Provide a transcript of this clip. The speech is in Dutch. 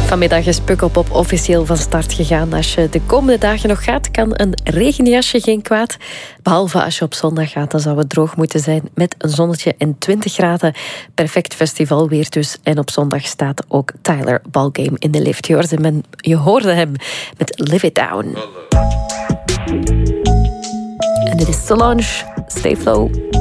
Vanmiddag is Pukkelpop officieel van start gegaan. Als je de komende dagen nog gaat, kan een regenjasje geen kwaad. Behalve als je op zondag gaat, dan zou het droog moeten zijn met een zonnetje en 20 graden. Perfect festivalweer dus. En op zondag staat ook Tyler Ballgame in de lift. Je hoorde hem met Live It Down. En dit is Solange, Stay Flow.